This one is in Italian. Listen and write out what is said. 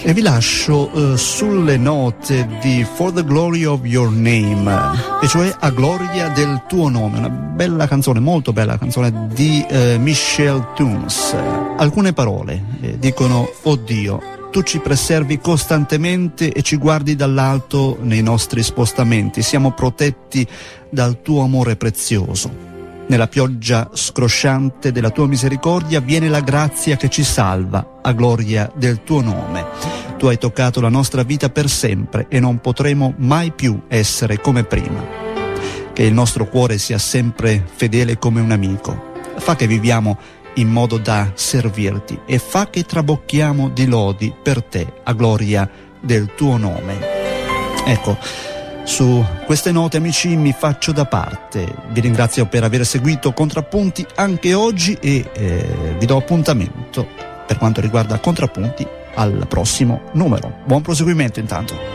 E vi lascio sulle note di For the Glory of Your Name, e cioè a gloria del tuo nome, una bella canzone, molto bella canzone di Michel Tunes. Alcune parole dicono: oh Dio, tu ci preservi costantemente e ci guardi dall'alto nei nostri spostamenti, siamo protetti dal tuo amore prezioso. Nella pioggia scrosciante della tua misericordia viene la grazia che ci salva, a gloria del tuo nome. Tu hai toccato la nostra vita per sempre e non potremo mai più essere come prima. Che il nostro cuore sia sempre fedele come un amico. Fa che viviamo in modo da servirti e fa che trabocchiamo di lodi per te, a gloria del tuo nome. Ecco, su queste note, amici, mi faccio da parte. Vi ringrazio per aver seguito Contrappunti anche oggi e vi do appuntamento per quanto riguarda Contrappunti al prossimo numero. Buon proseguimento intanto.